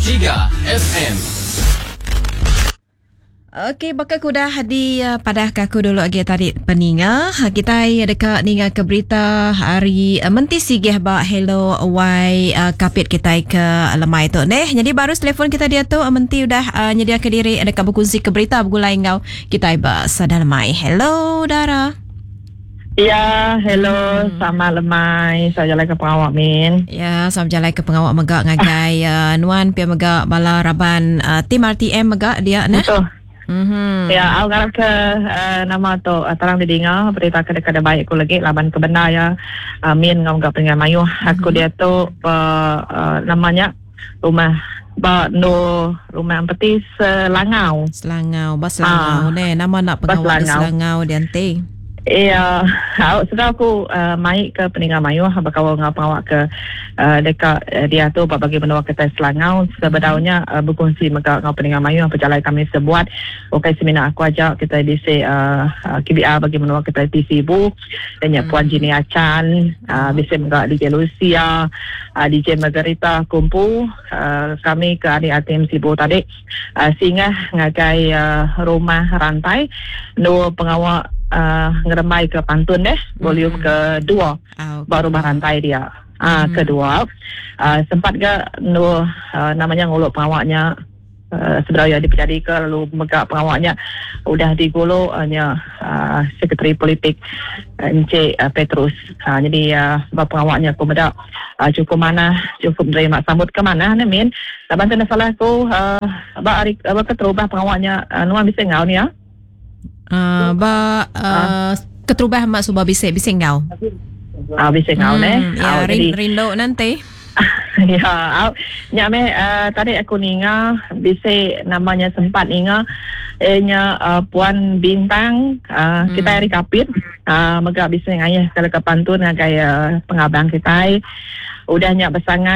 101.3 FM. Okey, bakal aku dah pada aku dulu lagi tadi peninga. Kita dekat ninga ke berita hari menti sigih ba hello wai kapit kita ke lemai tu neh. Jadi baru telefon kita dia tu menti udah nyedia ke diri dekat berkongsi ke berita bergulai ngau kita ba sada lemai. Hello Dara. Ya, hello, sama lemai. Saya jalan ke pengawak Min. Ya, sama jalan ke pengawak megak ngagai nuan pia megak bala raban tim RTM megak dia neh. Betul. Ya, aku garap ke nama tu terang didengar berita kedekade baik aku lagi laban kebenar ya. Min ngau gak pengen mayu. Aku dia tu namanya rumah rumah empati Selangau. Selangau ne nama nak pengawal Selangau diante. Iya, sudah aku mai ke peninggal mayu berkawan dengan pengawak ke dekat dia tu bagi menua kita Selangau sebenarnya berkongsi dengan peninggal mayu apa jalan kami sebuat okey seminar aku ajak kita di KBR bagi menua kita TV bu dan Puan Jini Achan bisa menggak DJ Lucia DJ Margarita kumpu kami ke ATM Sibu tadi sehingga ngagai rumah rantai no pengawak ngeremai ke pantun deh volume kedua baru rantai dia kedua sempat ke namanya nguluk pengawaknya sebenarnya dipecari ke lalu megak pengawaknya udah digulung hanya sekretari politik Encik Petrus jadi pengawaknya aku medak cukup dari mak sambut ke mana ni Min bantu salah aku keterubah pengawaknya nuan bisa ngau ni ya keterubah mak subah bising ngau. Bising ngau ne. Ya rindu nanti. Ya, nyame tadi aku ninga bising namanya sempat ninga Puan Bintang kita hari kapit megak bising ayah kalau ke pantun ngagai pengabang kita udahnya bersangat